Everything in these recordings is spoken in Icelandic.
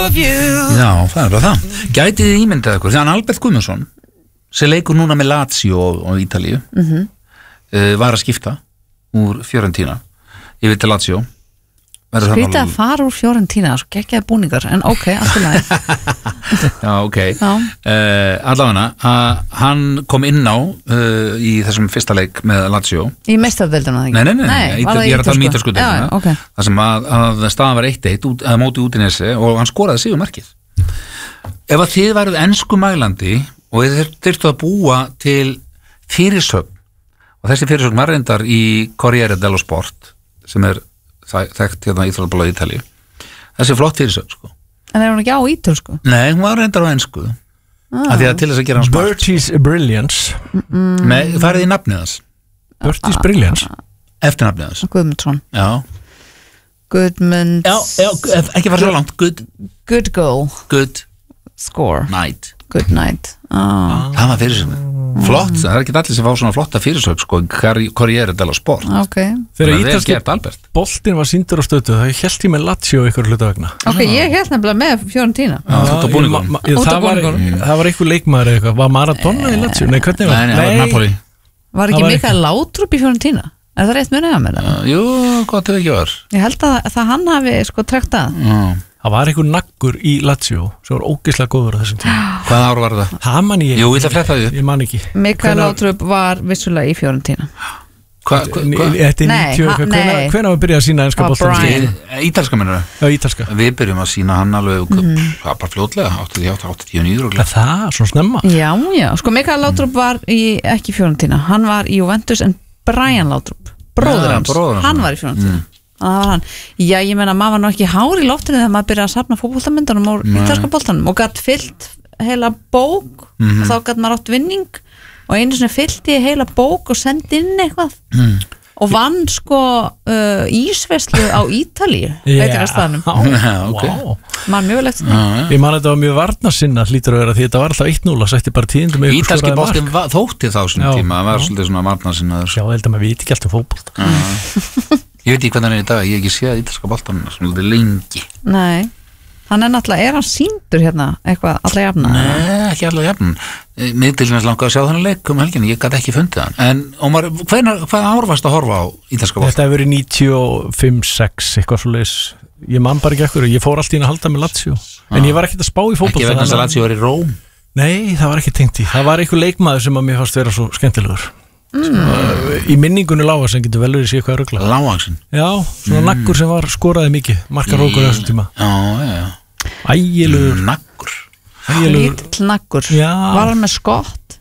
of you. Já, það bara það. Gætið þið ímyndað ykkur, þannig Albert Guðmundsson sem leikur núna með Lazio og Ítalíu var að skipta úr Fiorentina yfir til Lazio. Skrítið að fara úr Fiorentina, svo geggjaði búningar, en ok, allt í lagi. Já, ok. Allavega, hann kom inn á í þessum fyrsta leik með Lazio. Í meistaradeildina það ekki? Nei, ég er að tala um ítalsku deildina. Það sem að staðan var 1-1 að móti Udinese og hann skoraði sigurmarkið. Ef að þið væruð ensku mælandi og þið þyrftu að búa til fyrirsögn, og þessi fyrirsögn var reyndar í Corriere dello Sport, sem þekkt hérna Íþróttablaðið Ítalíu. Þessi flott fyrirsögn, sko. En er hún ekki á ítölsku? Nei, hún var reyndar á ensku. Af því að til þess að gera hann smart. Bertie's Brilliance. Nei, farið í nafnið hans. Bertie's Brilliance? Eftir nafnið hans. Guðmundsson. Já. Guðmunds. Já, ekki fara svo langt. Good goal. Good. Score. Night. Good night. Það var fyrirsögn. Flott, það er ekki allir sem fá svona flotta fyrirsögn, sko, Corriere dello Sport. Ok. Þegar ítalski boltinn var sýndur á stötu, það hélt ég með Lazio ykkur hluta vegna. Ok, ég hélt nefnilega með Fiorentina. Það var einhver leikmaður eða eitthvað. Var Maradona í Lazio? Nei, hvernig var? Nei, það var Napoli. Var ekki Mikael Laudrup í Fiorentina? Er það rétt munið að mér? Jú, gott ef ekki var. Ég held að hann hafi sko trekt að. Það var einhver naggur í Lazio sem var ógeðslega góður á þessum tíma. Hvaða ár var það? Það man ég. Jú, ég ætla að fletta því. Ég man ekki. Mikael Laudrup var vissulega í Fiorentina. Þetta er 90. Hvenær við byrjaði að sína enska boltann? Ítalska mennur það? Já, ítalska. Við byrjum að sína hann alveg bara fljótlega, 89. Það, svona snemma. Já, sko Mikael Laudrup var ekki í Fiorentina. Hann var í Juventus, en Brian Laudrup, bróðir hans, hann var í Fiorentina. Já, ég meina, maður var nú ekki hár í loftinu þegar maður byrjaði að safna fótboltamyndunum og ítalska boltanum og gætt fyllt heila bók og þá gætt maður átt vinning og einu svona fyllt í heila bók og sendi inn eitthvað og vann sko ísveislu á Ítalíu veitingastaðnum. Man mjög legt. Ég man þetta var mjög varnarsinna hlýtur að vera því þetta var alltaf 1-0 og sætti bara 10 með ítalski boltinn þótti þá svona tíma, það var svolítið svona varnarsinnaður. Já, held að maður viti ekki alltaf fótbolta. Ég veit ekki hvernig hann er í dag, ég hef ekki séð ítalska boltan svona lengi. Nei, hann er náttúrulega, hann sýndur hérna eitthvað alla jafna? Nei, ekki alla jafna. Mér til þess langaði að sjá þannig leik helginu, ég gæti ekki fundið hann. En Ómar, hvað ár varst að horfa á ítalska boltan? Þetta hefur verið 95-6, eitthvað svo leis. Ég man bara ekki ekkur, ég fór allt í að halda með Lazio. En ég var ekkert að spá í fótbolta. Ekki vegna þess að Lazio var í Róm? Nei, það var ekki tengt í. Það var einhver leikmaður sem að mér fannst vera svo skemmtilegur. Í minningunni Lávaxen getur vel verið sér eitthvað rugla. Lávaxen? Já, svona naggur sem var skoraði mikið, markarókur þessum tíma. Já. Ægilegur naggur. Lítill naggur. Var hann með skott?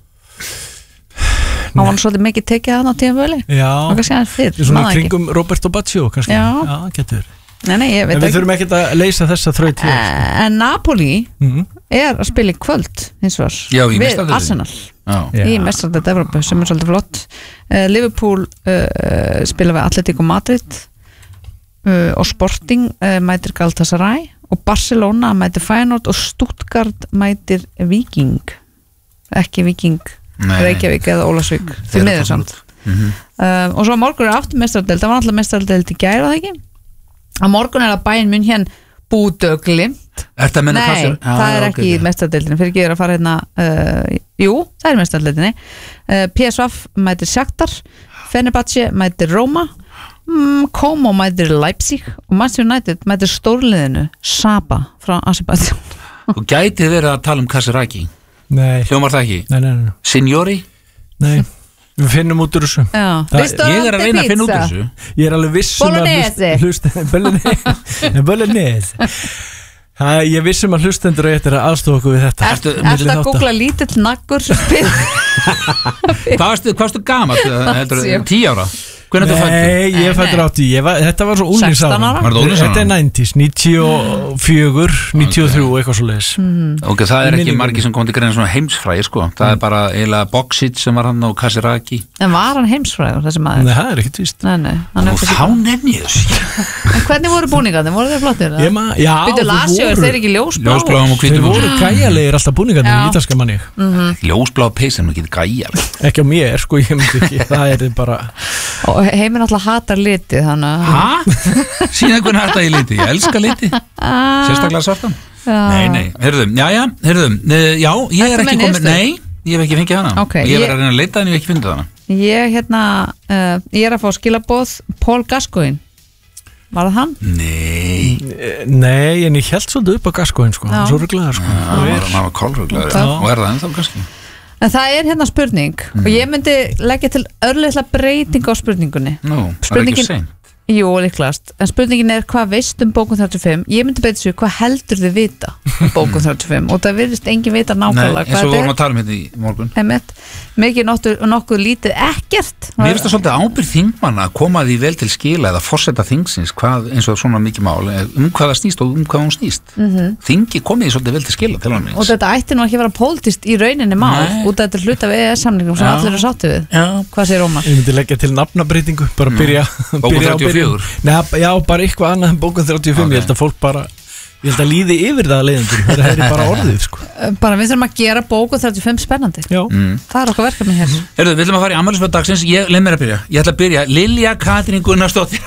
Hann var svolítið mikið tekið hann á tímabili. Já, svona kringum Roberto Baggio kannski. Já, getur. Nei, ég veit ekki. En við þurfum ekkert að leysa þessa þraut hér. En Napoli er að spila í kvöld hins vegar við Arsenal í mestardeild Evrópu sem er svolítið flott. Liverpool spila við Atletico Madrid og Sporting mætir Galatasaray og Barcelona mætir Feyenoord og Stuttgart mætir Viking, ekki Viking Reykjavík eða Ólafsvík því miður samt. Og svo morgun er aftur mestardeild, það var alltaf mestardeild í gær og það ekki. Á morgun er að Bayern München Búdöglimt. Nei, það er ekki í mestaradeildinni. Fyrir ekki að fara hérna jú, það er mestaradeildinni. PSV mætir Shakhtar, Fenerbahce mætir Roma, Como mætir Leipzig og Manchester United mætir stórliðinu Saba frá Azerbaijan. Og gæti verið að tala um Kasiraki? Nei. Hljómar það ekki? Nei. Signori? Nei. Við finnum út úr þessu. Ég er að reyna að finna út úr þessu. Ég er alveg vissum að Bolognese. Ég vissum að hlustendur eftir að aðstofa okkur við þetta. Ertu að googla lítill naggur Hvað varstu gamall? 10 ára? Nei, ég fættur 80. Þetta var svo unglingsára. Þetta er 90s, 94, 93 eitthvað svo leiðis. Ok, það er ekki margir sem kom til greina svona heimsfræðir sko. Það er bara eiginlega Boksic sem var hann og Kasiraki. En var hann heimsfræður þessi maður? Nei, það er ekkert víst. Og þá nefn ég þessu. En hvernig voru búningarnir? Voru þeir flottir? Já, Býtu Lazio, er þeir ekki ljósblá? Þeir voru gæjalegir alltaf búningarnir í ítalska manni. Ljósblá peysan, ekki gæjaleg. Ekki á mér, sko, ég myndi ekki. Það er bara og Heimir náttúrulega hatar liti þannig Hæ? Síðan hvernig hatar ég liti? Ég elska liti Sérstaklega svartan Nei, heyrðum, já, ég er ekki komin Nei, ég hef ekki fengið hana Ég verið að reyna að leita en ég hef ekki fundið hana Ég er að fá skilaboð Paul Gascoigne Var það hann? Nei, en ég held svolítið upp á Gascoigne sko. Svo ruglaður sko. Það var kolruglaður og er það ennþá kannski En það er hérna spurning og ég myndi leggja til örlitla breyting á spurningunni Það er ekki seint Jú, líklegast, en spurningin er hvað veist bókun 35, ég myndi beita svo hvað heldur þið vita bókun 35 og það virðist engin vita nákvæmlega Nei, eins og vorum að tala hérna í morgun Mikið nokkuð lítið ekkert Mér finnst það svolítið ábyrgð þingmanna að koma því vel til skila eða forseta þingsins eins og svona mikið mál hvað það snýst og hvað hún snýst Þingi komið því svolítið vel til skila til hann Og þetta ætti nú ekki vera pólitískt í rauninni mál út af þetta hluta við EES-samningum sem allir eru sátti við Hvað segir Ómar? Ég myndi leggja til nafnabreytingu bara byrja Já, bara eitthvað annað en bókun 35 Ég held að fólk bara Ég held að líði yfir það að leiðendur Það er bara orðið sko. Bara við þurfum að gera bókun 35 spennandi Það er okkar verkefni hér Við ætlum að fara í afmælisbörn dagsins Leið mér að byrja Ég ætla að byrja Lilja Katrín Gunnarsdóttir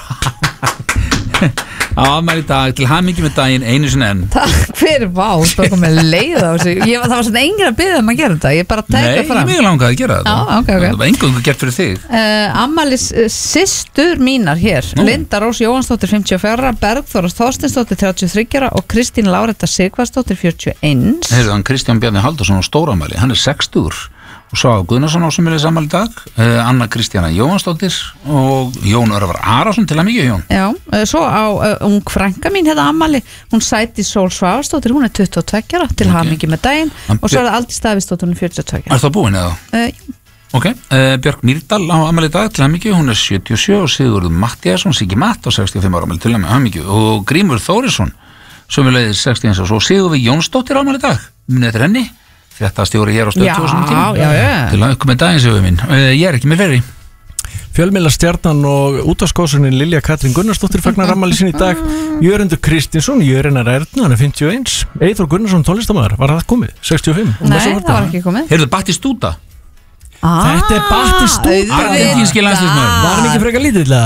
á afmæli í dag til hamingju með daginn einu sinni enn Takk fyrir, vá, þú kom með leið á þessu Það var svona enginn að biðja að gera þetta Ég bara teka fram Nei, ég langaði að gera þetta okay. Það var engungu gert fyrir þig Afmælis systur mínar hér Linda Rós Jóhansdóttir 54, Bergþóra Þorsteinsdóttir 33 og Kristín Láretta Sigvarsdóttir 41 Heyrðu, hann Kristján Bjarni Halldórsson á stóramæli Hann er 60 og svo Guðnarsson á sumili sammæli í dag Anna Kristjana Jóhansdóttir og Jón Örvar Arason til að mikið Jón Já, svo á ung frænka mín hérna ammæli, hún Sæti Sól Svavarsdóttir hún er 22 til hamingju með daginn og svo er það Aldís Davíðsdóttir hún er 42 Er það búin eða? Ok, Björk Mýrdal á ammæli í dag til hamingju hún er 77 og Sigurður Mattíasson Siggi Matt á 65 ára ammæli til hamingju og Grímur Þórisson sumulegis 61 og svo Sigurður Jónsdóttir á ammæli í dag munið eftir henni Þetta stjóri hér á stöð 2000 til að koma með dagins yfir minn Ég er ekki með fleiri Fjölmiðlastjarnan og útvarpskósunin Lilja Katrín Gunnarsdóttir fagnar afmæli sín í dag Jörundur Kristinsson, Jörinnar Erna hann er 51, Eyþór Gunnarsson tónlistarmaður var það komið, 65 Nei, það var ekki komið Heyrðu Battistúta Þetta er Battistúta Var hann ekki frekar lítill?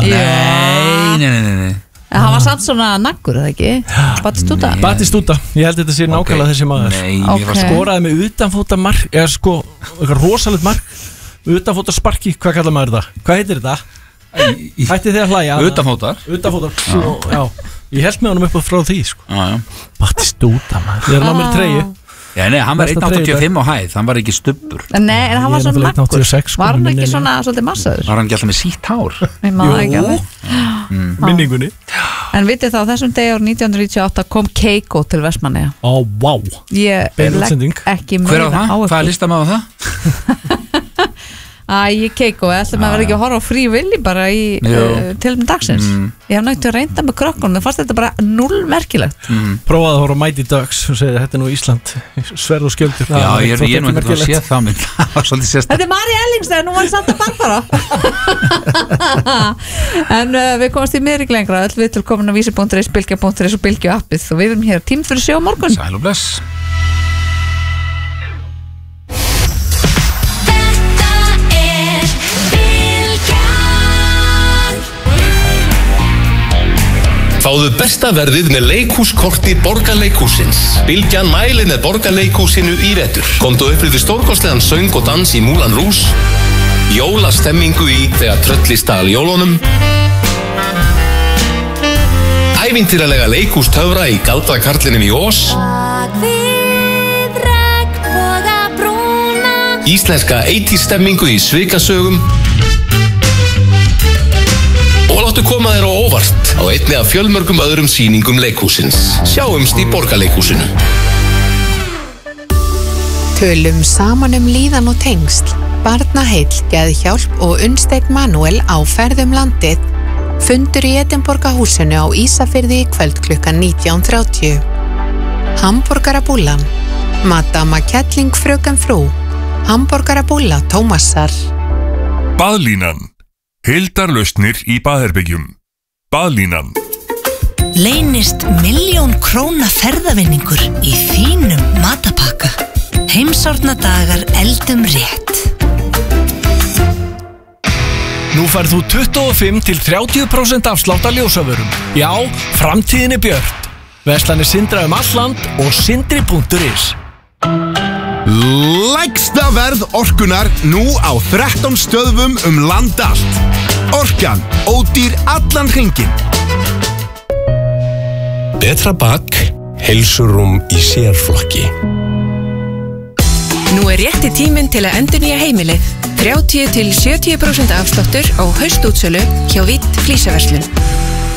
Nei Það var samt svona naggur, eða ekki? Battistúta, ég held þetta sé nákvæmlega þessi maður Skoraði með utanfóta mark eða sko, eitthvað rosalegt mark utanfóta sparki, hvað kallar maður það? Hvað heitir þetta? Hætti þið að hlæja? Utanfótar, já Ég held með honum upp frá því sko. Battistúta maður, ég er ná mér treyju Já, nei, hann var 1,85 á hæð, hann var ekki stubbur Nei, en hann var svona naggur Var hann ekki svona svolítið massaður? Var hann ekki alltaf með sítt hár? Jú, minningunni En vitið þá, þessum degi árið 1998 kom Keiko til Vestmannaeyja Vá Ég legg ekki meira á það. Hvað er listamæð á það? Ég Keiko, ætlum að vera ekki að horfa á Frí Villi bara í tilum dagsins Ég hef nægt að reynda með krökkunum það fannst þetta bara null merkilegt Prófaði að horfa á Mighty Ducks og segði þetta er nú Ísland sverð og skjöldur Já, ég er nú ekki að sé það mynd Það var svolítið sérst Þetta er Mari Ellingstad, nú var það samt að Barbara En við komast í mér ekki lengra öll við til komin á vísi.is, bylgja.is og bylgju appið og við erum hér tím fyrir 7 á morgun Sæl og bless Fáðu besta verðið með leikhúskorti Borgarleikhússins. Bylgjan mælir með Borgarleikhúsinu í vetur. Komdu og upplifðu stórkostlegan söng og dans í Moulin Rouge. Jólastemmingu í Þegar trölli stal jólunum. Ævintýralega leikhústöfra í Galdrakarlinum í Ós. Íslenska 80s stemmingu í Svikasögum. Og láttu koma þér á óvart á einni af fjölmörgum öðrum sýningum leikhúsins. Sjáumst í Borgarleikhúsinu. Tölum saman líðan og tengsl, barnaheill, geðhjálp og Unnsteinn Manuel á ferðum landið. Fundur í Edinborgarhúsinu á Ísafirði í kvöld klukkan 19:30. Hamborgarabúllan, Madama Kettling fröken frú, Hamborgarabúlla Tómasar. Baðlínan. Hildarlausnir í baðherbyggjum. Baðlínan. Leynist 1.000.000 króna ferðavinningur í þínum matapakka. Heimsárnadagar eldum rétt. Nú Nú færð þú 25-30% afslátt af ljósavörum. Já, framtíðin björt. Verslanir Sindra allt land og sindri.is. Lægsta verð orkunar nú á 13 stöðvum land allt. Orkan, ódýr allan hringinn. Betra bak, heilsurúm í sérflokki. Nú rétti tíminn til að endurnýja heimilið. 30-70% afsláttur á haustútsölu hjá Vitt Flísaverslun.